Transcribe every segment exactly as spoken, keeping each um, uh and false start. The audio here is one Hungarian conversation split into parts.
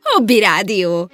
Hobby Rádió.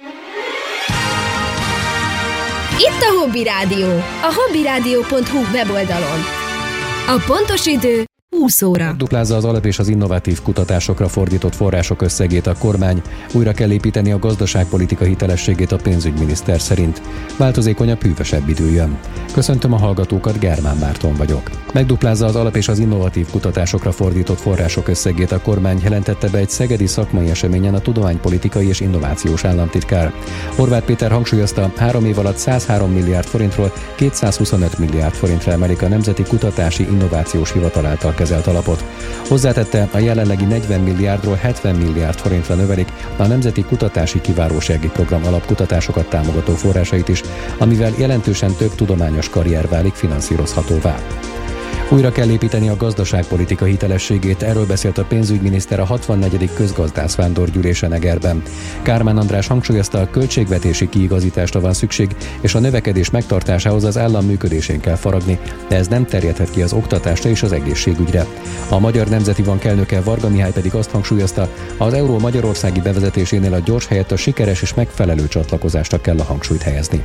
Itt a Hobby Rádió, a hobbyrádió pont hu weboldalon. A pontos idő húsz óra. Duplázza az alap és az innovatív kutatásokra fordított források összegét a kormány, újra kell építeni a gazdaságpolitika hitelességét a pénzügyminiszter szerint. Változékonyabb, hűvösebb idő jön. Köszöntöm a hallgatókat, Germán Márton vagyok. Megduplázza az alap és az innovatív kutatásokra fordított források összegét a kormány, jelentette be egy szegedi szakmai eseményen a tudománypolitikai és innovációs államtitkár. Horváth Péter hangsúlyozta, három év alatt százhárom milliárd forintról kétszázhuszonöt milliárd forintra emelik a Nemzeti Kutatási Innovációs Hivatal által kezelt alapot. Hozzátette, a jelenlegi negyven milliárdról hetven milliárd forintra növelik a Nemzeti Kutatási Kiválósági Program alapkutatásokat támogató forrásait is, amivel jelentősen több tudományos karrier válik finanszírozhatóvá. Újra kell építeni a gazdaságpolitika hitelességét, erről beszélt a pénzügyminiszter a hatvannegyedik közgazdászvándorgyűlésen Egerben. Kármán András hangsúlyozta, a költségvetési kiigazításra van szükség, és a növekedés megtartásához az állam működésén kell faragni, de ez nem terjedhet ki az oktatásra és az egészségügyre. A Magyar Nemzeti Bank elnöke Varga Mihály pedig azt hangsúlyozta, az euró magyarországi bevezetésénél a gyors helyett a sikeres és megfelelő csatlakozásra kell a hangsúlyt helyezni.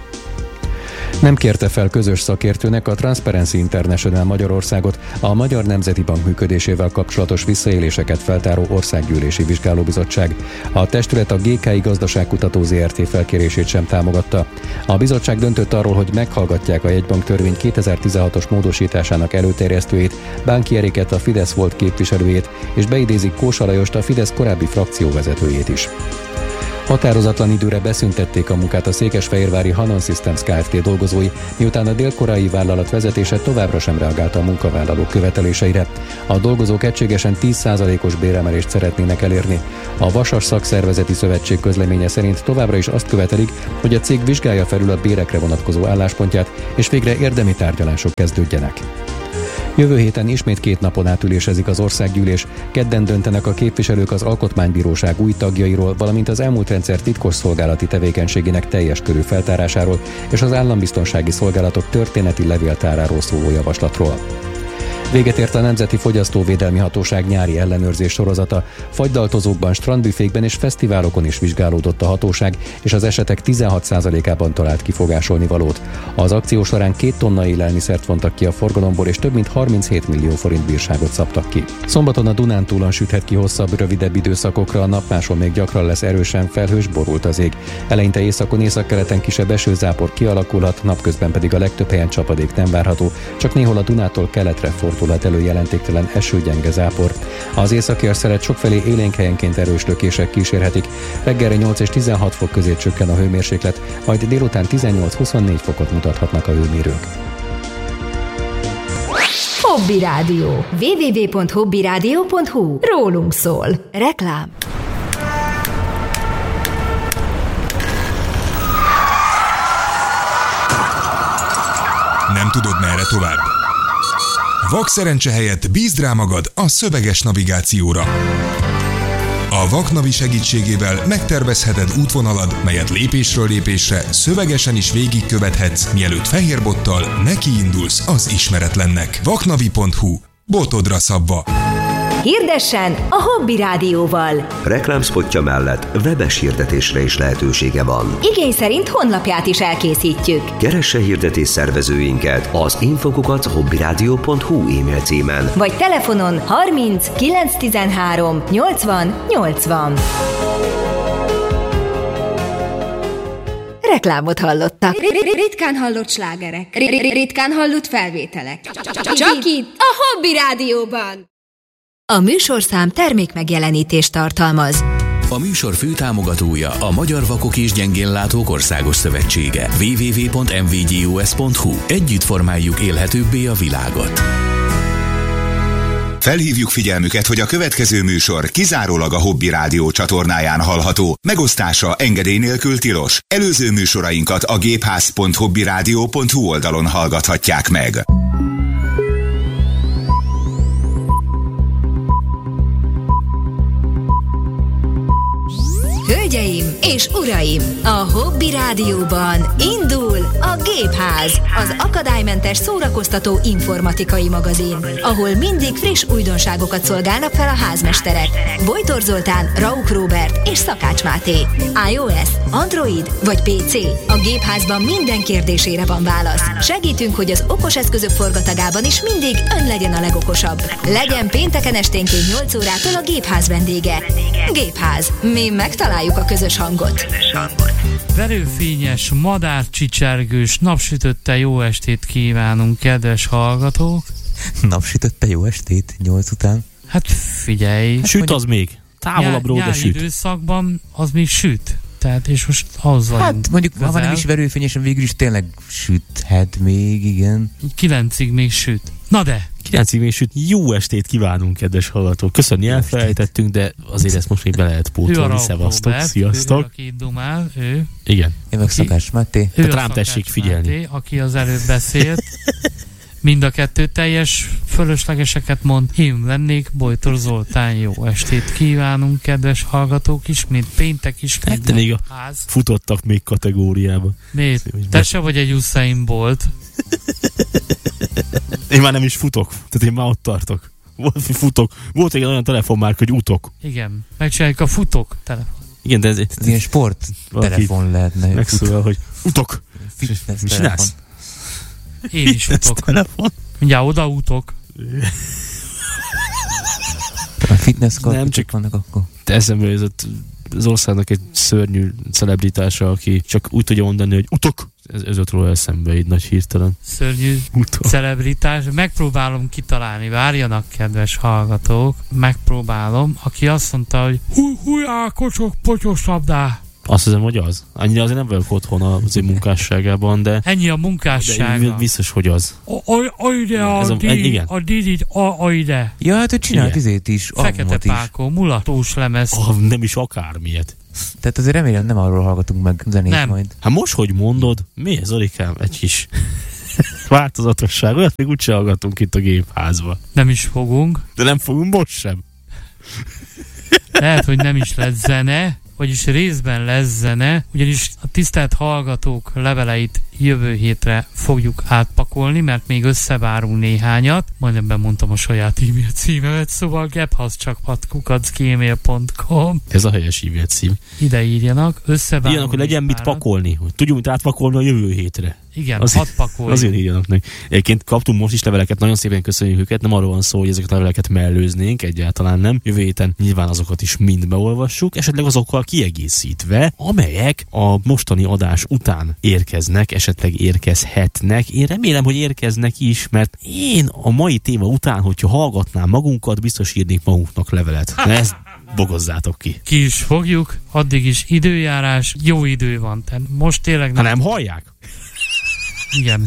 Nem kérte fel közös szakértőnek a Transparency International Magyarországot a Magyar Nemzeti Bank működésével kapcsolatos visszaéléseket feltáró országgyűlési vizsgálóbizottság. A testület a gé ká i Gazdaságkutató zé er té felkérését sem támogatta. A bizottság döntött arról, hogy meghallgatják a jegybank törvény kétezer-tizenhatos módosításának előterjesztőjét, Bánki Eriket, a Fidesz volt képviselőjét, és beidézik Kósa Lajost, a Fidesz korábbi frakcióvezetőjét is. Határozatlan időre beszüntették a munkát a székesfehérvári Hanon Systems Kft. Dolgozói, miután a dél-koreai vállalat vezetése továbbra sem reagálta a munkavállalók követeléseire. A dolgozók egységesen tíz százalékos béremelést szeretnének elérni. A Vasas Szakszervezeti Szövetség közleménye szerint továbbra is azt követelik, hogy a cég vizsgálja felül a bérekre vonatkozó álláspontját, és végre érdemi tárgyalások kezdődjenek. Jövő héten ismét két napon át ülésezik az országgyűlés, kedden döntenek a képviselők az Alkotmánybíróság új tagjairól, valamint az elmúlt rendszer titkosszolgálati tevékenységének teljes körű feltárásáról és az állambiztonsági szolgálatok történeti levéltáráról szóló javaslatról. Véget ért a Nemzeti Fogyasztóvédelmi Hatóság nyári ellenőrzés sorozata. Fagydaltozókban, strandbüfékben és fesztiválokon is vizsgálódott a hatóság, és az esetek tizenhat százalékában talált kifogásolni valót. Az akció során két tonna élelmiszert vontak ki a forgalomból, és több mint harminchét millió forint bírságot szabtak ki. Szombaton a Dunántúlon süthet ki hosszabb, rövidebb időszakokra, a nap máson még gyakran lesz erősen felhős, borult az ég. Eleinte északon, északkeleten kisebb esőzápor kialakulhat, napközben pedig a legtöbb helyen csapadék nem várható, csak néhol a Dunától keletre fordul elő jelentéktelen eső-gyenge zápor. Az északi arcszélet sokfelé élénk helyenként erős lökések kísérhetik. Reggelre nyolc és tizenhat fok közé csökken a hőmérséklet, majd délután tizennyolc-huszonnégy fokot mutathatnak a hőmérők. Hobby Rádió. double-u double-u double-u pont hobbyrádió pont hu. Rólunk szól. Reklám. Nem tudod, merre tovább? Vakszerencse helyett bízd rá magad a szöveges navigációra. A Vaknavi segítségével megtervezheted útvonalad, melyet lépésről lépésre szövegesen is végigkövethetsz, mielőtt fehérbottal nekiindulsz az ismeretlennek. vaknavi pont hu. Botodra szabva. Hirdessen a Hobby Rádióval. Reklámszpotja mellett webes hirdetésre is lehetősége van. Igény szerint honlapját is elkészítjük. Keresse hirdetés szervezőinket az infokukat hobbyrádió pont hu e-mail címen. Vagy telefonon harminc kilenc tizenhárom nyolcvan nyolcvan. Reklámot hallottak. Ritkán hallott slágerek. Ritkán hallott felvételek. Csak itt, a Hobby Rádióban. A műsorszám termékmegjelenítést tartalmaz. A műsor főtámogatója a Magyar Vakok és Gyengénlátók Országos Szövetsége. double-u double-u double-u pont em vé gé o es pont hu. Együtt formáljuk élhetőbbé a világot. Felhívjuk figyelmüket, hogy a következő műsor kizárólag a Hobby Rádió csatornáján hallható. Megosztása engedély nélkül tilos. Előző műsorainkat a gépház pont hobbyrádió pont hu oldalon hallgathatják meg. Hölgyeim és uraim, a Hobby Rádióban indul a Gépház, az akadálymentes szórakoztató informatikai magazin, ahol mindig friss újdonságokat szolgálnak fel a házmesterek. Bojtor Zoltán, Rauk Róbert és Szakács Máté. iOS, Android vagy pé cé? A Gépházban minden kérdésére van válasz. Segítünk, hogy az okos eszközök forgatagában is mindig ön legyen a legokosabb. Legyen pénteken esténként nyolc órától a Gépház vendége. Gépház. Mi megtaláljuk a közös hangot. Verőfényes, madárcsicsergős, napsütötte jó estét kívánunk, kedves hallgatók. Napsütötte jó estét, nyolc után. Hát figyelj. Hát süt az még. Távolabbról, de süt. Időszakban az még süt. Tehát, és most ahhoz vagyunk. Hát mondjuk, ha van nem is verőfényesen, végül is tényleg süthet még, igen. Kilencig még süt. Na de! Kilencig még süt. Jó estét kívánunk, kedves hallgatók. Köszönni, elfelejtettünk, de azért ezt most még be lehet pótolni. Szevasztok, sziasztok. Ő, aki dumál, ő. Igen. Én meg Szakács Máté. Tehát rám tessék figyelni. Máté, aki az előbb beszélt. Mind a kettő teljes fölöslegeseket mond. Én lennék, Bojtor Zoltán. Jó estét kívánunk, kedves hallgatók, ismét péntek, ismét hát, még a ház. Futottak még kategóriába. Miért? Te se vagy egy Usain Bolt. Én már nem is futok. Tehát én már ott tartok. Volt, futok. Volt egy olyan telefonmárk, hogy utok. Igen. Megcsináljuk a futok telefon. Igen, de ez, ez, ez ilyen sport telefon lehetne. Megszólal, hogy utok. Fitness mi csinálsz? Én is futok. Mindjárt oda utok. A fitness nem csak vannak akkor. Te eszembe jutott az országnak egy szörnyű celebritása, aki csak úgy tudja mondani, hogy utok. Ez, ez ott róla eszembe, így nagy hirtelen. Szörnyű utok. Celebritás. Megpróbálom kitalálni. Várjanak, kedves hallgatók. Megpróbálom. Aki azt mondta, hogy hú, hújá, kocsok, potyos labdá. Azt hiszem, hogy az. Annyira azért nem vagyok otthon az én munkásságában, de... Ennyi a munkássága. De biztos, hogy az. Aide a Didi, a Didit, aide. Ja, hát ő csinált izét is. Fekete Pákó, mulatós lemez. Ah, nem is akármilyet. Tehát azért remélem nem arról hallgatunk meg zenét nem. Majd. Hát most, hogy mondod, mi ez, Orikám? Egy kis változatosság. Olyat még úgyse hallgatunk itt a Gépházba. Nem is fogunk. De nem fogunk most sem. Lehet, hogy nem is lesz zene, vagyis részben lesz zene, ugyanis a tisztelt hallgatók leveleit jövő hétre fogjuk átpakolni, mert még összevárunk néhányat. Majdnem bemondtam a saját e-mail címemet, szóval gephaschakpat kukac gmail pont com. Ez a helyes e-mail cím. Ide írjanak, összevárunk. Írjanak, hogy legyen mit pakolni, hogy tudjunk mit átpakolni a jövő hétre. Igen, hadd pakolni. Azért írjanak neki. Egyébként kaptunk most is leveleket, nagyon szépen köszönjük őket, nem arról van szó, hogy ezeket a leveleket mellőznénk, egyáltalán nem. Jövő héten nyilván azokat is mind beolvassuk, esetleg azokkal kiegészítve, amelyek a mostani adás után érkeznek, esetleg érkezhetnek. Én remélem, hogy érkeznek is, mert én a mai téma után, hogyha hallgatnám magunkat, biztos írnék magunknak levelet. Na ezt bogozzátok ki. Ki is fogjuk, addig is időjárás, jó idő van. Tehát most tényleg nem... Ha nem hallják? Igen.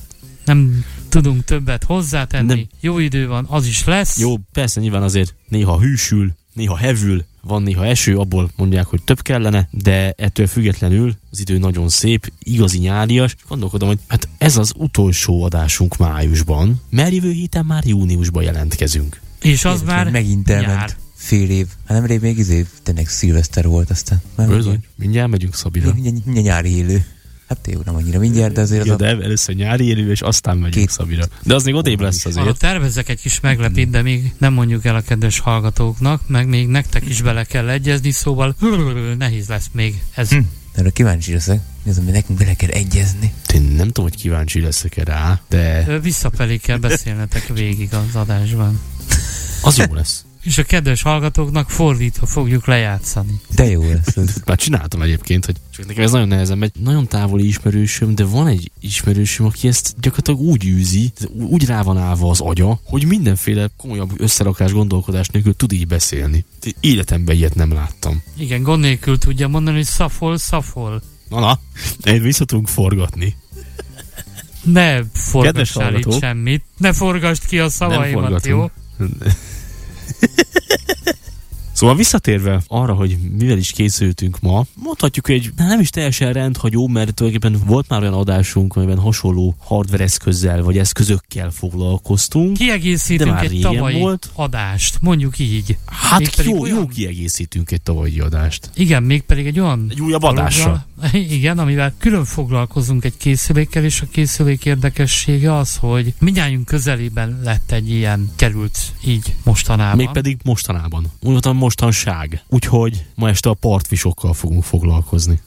Nem tudunk többet hozzátenni. Nem. Jó idő van, az is lesz. Jó, persze nyilván azért néha hűsül, néha hevül, van néha eső, abból mondják, hogy több kellene, de ettől függetlenül az idő nagyon szép, igazi nyárias. Gondolkodom, hogy hát ez az utolsó adásunk májusban, mert jövő héten már júniusban jelentkezünk. És az Én már megint elment fél év. Hát nemrég még izé, tényleg szilveszter volt aztán. Bizony, mindjárt megyünk Szabira. Mindjárt, mindjárt nyári élő. Hát jó, nem annyira mindjárt, de azért... Jó, az de a... először nyári élő, és aztán megyünk Két... Szabira. De az még odébb lesz azért. Arra tervezzek egy kis meglepít, de még nem mondjuk el a kedves hallgatóknak, meg még nektek is bele kell egyezni, szóval nehéz lesz még ez. Hm. Erre kíváncsi leszek. Ez, ami nekünk bele kell egyezni. Én nem tudom, hogy kíváncsi leszek rá, de... Visszafelé kell beszélnetek végig az adásban. Az jó lesz. És a kedves hallgatóknak fordítva fogjuk lejátszani. De jó lesz ez. Már csináltam egyébként, hogy csak nekem ez nagyon nehezen megy. Nagyon távoli ismerősöm, de van egy ismerősöm, aki ezt gyakorlatilag úgy űzi, úgy rá van állva az agya, hogy mindenféle komolyabb összerakás, gondolkodás nélkül tud így beszélni. Életemben ilyet nem láttam. Igen, gond nélkül tudja mondani, hogy szafol, szafol. Na, na, egy vissza tudunk forgatni. Ne forgassál itt semmit. Ne forgasd ki a szavaimat, jó? Szóval visszatérve arra, hogy mivel is készültünk ma, mondhatjuk, hogy nem is teljesen rendhagyó, mert tulajdonképpen volt már olyan adásunk, amiben hasonló hardware eszközzel vagy eszközökkel foglalkoztunk. Kiegészítünk egy tavalyi volt. adást, mondjuk így. Hát jó, olyan... jó kiegészítünk egy tavalyi adást. Igen, mégpedig egy olyan... Egy újabb adással. Igen, amivel külön foglalkozunk egy készülékkel, és a készülék érdekessége az, hogy mindjárt közelében lett egy ilyen, került így mostanában. Mégpedig mostanában. Úgy mondtam, mostanság. Úgyhogy ma este a partvisokkal fogunk foglalkozni.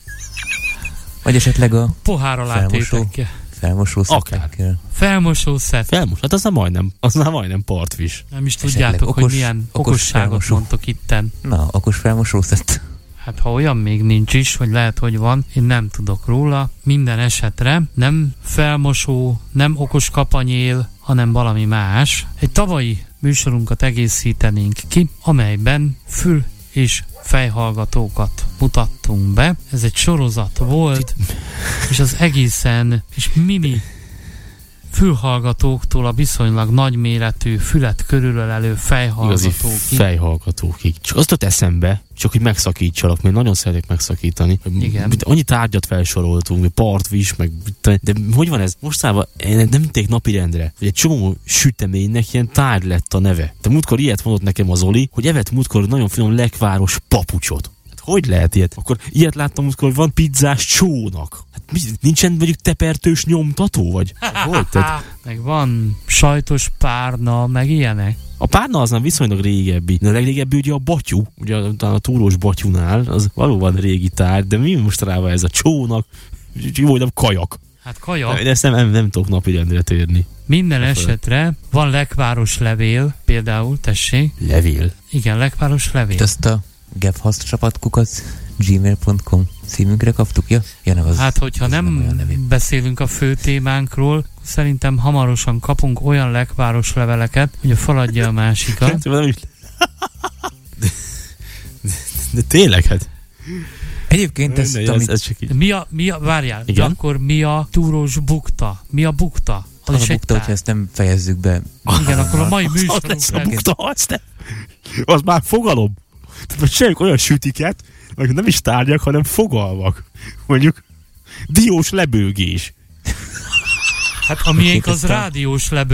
Vagy esetleg a pohár alá tétekkel. Felmosó szettekkel. Felmosó szett. Felmos, hát az nem majdnem, az nem majdnem partvis. Nem is tudjátok, okos, hogy milyen okos okosságot felmosó. Mondtok itten. Na, okos felmosó szett. Hát ha olyan még nincs is, vagy lehet, hogy van, én nem tudok róla. Minden esetre nem felmosó, nem okos kapanyél, hanem valami más. Egy tavalyi műsorunkat egészítenénk ki, amelyben fül és fejhallgatókat mutattunk be. Ez egy sorozat volt, és az egészen és mini fülhallgatóktól a viszonylag nagyméretű fület körülölelő fejhallgatókig. fejhallgatókig. Csak azt ott eszembe, csak hogy megszakítsalak, mert nagyon szeretek megszakítani. Igen. Annyi tárgyat felsoroltunk, partvis, meg de hogy van ez? Mostában nem tényleg napirendre, hogy egy csomó süteménynek ilyen tárgy lett a neve. De múltkor ilyet mondott nekem az Oli, hogy evett múltkor nagyon finom lekváros papucsot. Hogy lehet ilyet? Akkor ilyet láttam, hogy van pizzás csónak. Hát mi, nincsen mondjuk tepertős nyomtató, vagy? Hogy? Tehát... meg van sajtos párna, meg ilyenek. A párna az nem viszonylag régebbi. De a legrégebbi ugye a batyú, ugye a, a túrós batyúnál, az valóban régi tárgy, de mi mostanában ez a csónak, jó, nem kajak. Hát kajak. De ezt nem, nem, nem tudok napirendre térni. Minden esetre van lekváros levél, például, tessék. Levél? Igen, lekváros levél. Ezt a gevhaszcsapatkukac gmail pont com címünkre kaptuk, ja? ja nem, az, hát, hogyha nem, nem beszélünk a fő témánkról, szerintem hamarosan kapunk olyan lekváros leveleket, hogy a feladja a másikat. de, de tényleg, hát. Egyébként ezt, ez, amit... ez csak így. Mi a, mi a, várjál, igen? akkor mi a túrós bukta? Mi a bukta? Az, az a bukta, hogyha ezt nem fejezzük be. Igen, akkor a mai műsorunk az lesz a bukta, az, nem. Az már fogalom. Tehát most csináljuk olyan sütiket, meg nem is tárgyak, hanem fogalmak. Mondjuk diós lebőgés. Hát a miénk az rádiós lebőgés.